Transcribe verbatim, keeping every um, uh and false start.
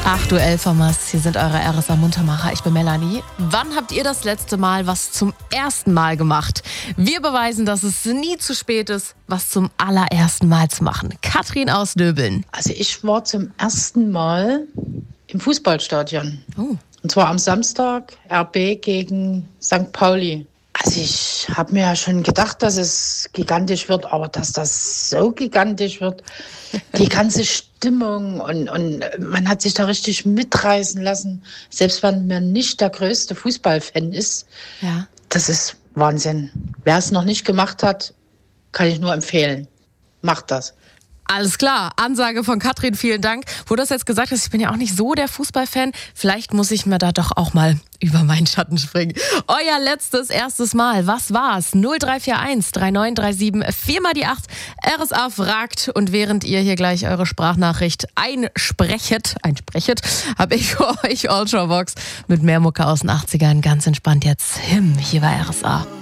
acht Uhr elf haben wir's. Hier sind eure R S A-Muntermacher. Ich bin Melanie. Wann habt ihr das letzte Mal was zum ersten Mal gemacht? Wir beweisen, dass es nie zu spät ist, was zum allerersten Mal zu machen. Katrin aus Döbeln. Also ich war zum ersten Mal im Fußballstadion. Oh. Und zwar am Samstag R B gegen Sankt Pauli. Also ich habe mir ja schon gedacht, dass es gigantisch wird, aber dass das so gigantisch wird, die ganze Stimmung und, und man hat sich da richtig mitreißen lassen, selbst wenn man nicht der größte Fußballfan ist. Ja. Das ist Wahnsinn. Wer es noch nicht gemacht hat, kann ich nur empfehlen. Macht das. Alles klar, Ansage von Katrin, vielen Dank. Wo du das jetzt gesagt hast, ich bin ja auch nicht so der Fußballfan. Vielleicht muss ich mir da doch auch mal über meinen Schatten springen. Euer letztes, erstes Mal, was war's? null drei vier eins drei neun drei sieben vier mal die acht. R S A fragt. Und während ihr hier gleich eure Sprachnachricht einsprechet, einsprechet, habe ich für euch Ultravox mit mehr Mucke aus den achtzigern. Ganz entspannt jetzt. Him, hier bei R S A.